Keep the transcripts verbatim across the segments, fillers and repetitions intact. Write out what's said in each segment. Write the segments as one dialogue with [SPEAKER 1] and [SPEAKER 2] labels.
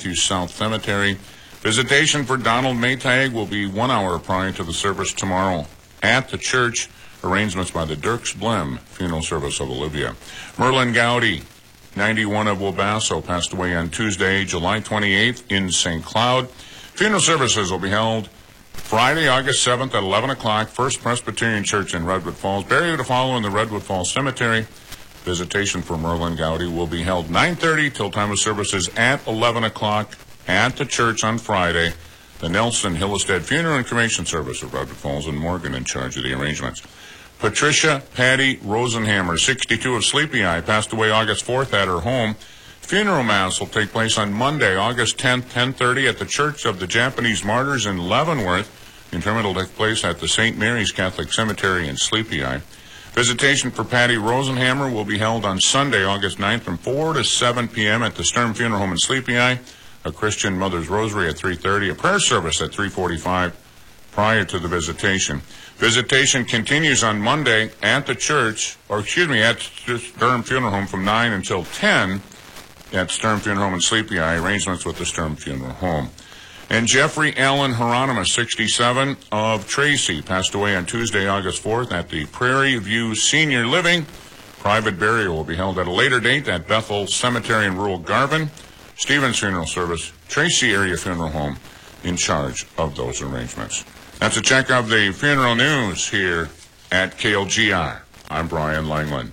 [SPEAKER 1] Matthews South Cemetery. Visitation for Donald Maytag will be one hour prior to the service tomorrow at the church. Arrangements by the Dirks Blem Funeral Service of Olivia. Merlin Gowdy, ninety-one, of Wabasso, passed away on Tuesday, July twenty-eighth in Saint Cloud. Funeral services will be held Friday, August seventh at eleven o'clock, First Presbyterian Church in Redwood Falls. Burial to follow in the Redwood Falls Cemetery. Visitation for Merlin Gowdy will be held nine thirty till time of services at eleven o'clock at the church on Friday. The Nelson Hillestead Funeral and Cremation Service of Redwood Falls and Morgan in charge of the arrangements. Patricia Patty Rosenhammer, sixty-two, of Sleepy Eye, passed away August fourth at her home. Funeral Mass will take place on Monday, August tenth, ten thirty at the Church of the Japanese Martyrs in Leavenworth. Interment will take place at the Saint Mary's Catholic Cemetery in Sleepy Eye. Visitation for Patty Rosenhammer will be held on Sunday, August ninth from four to seven p.m. at the Sturm Funeral Home in Sleepy Eye. A Christian Mother's Rosary at three thirty, a prayer service at three forty-five prior to the visitation. Visitation continues on Monday at the church, or excuse me, at Sturm Funeral Home from nine until ten at Sturm Funeral Home in Sleepy Eye. Arrangements with the Sturm Funeral Home. And Jeffrey Allen Hieronymus, sixty-seven, of Tracy, passed away on Tuesday, August fourth at the Prairie View Senior Living. Private burial will be held at a later date at Bethel Cemetery in rural Garvin. Stevens Funeral Service, Tracy Area Funeral Home, in charge of those arrangements. That's a check of the funeral news here at K L G R. I'm Brian Langland.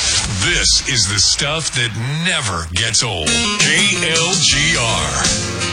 [SPEAKER 2] This is the stuff that never gets old. K L G R.